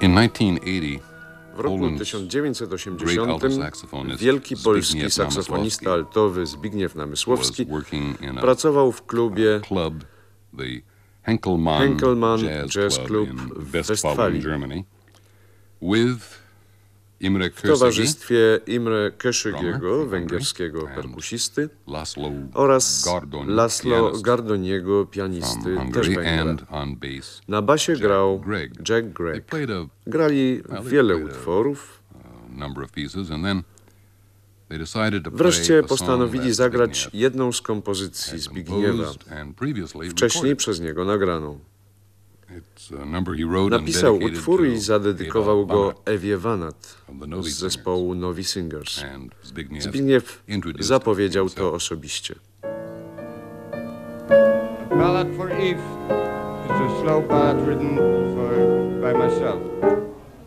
W roku 1980 wielki polski saksofonista altowy Zbigniew Namysłowski pracował w klubie Henkelmann Jazz Club w Westfalii w towarzystwie Imre Kőszögiego, węgierskiego perkusisty, oraz Laszlo Gardoniego, pianisty, też Węgra. Na basie grał Jack Gregg. Grali wiele utworów. Wreszcie postanowili zagrać jedną z kompozycji Zbigniewa, wcześniej przez niego nagraną. Napisał utwór i zadedykował go Ewie Vanat z zespołu Novi Singers. Zbigniew zapowiedział to osobiście. Ballad for Eve is a slow ballad written by myself.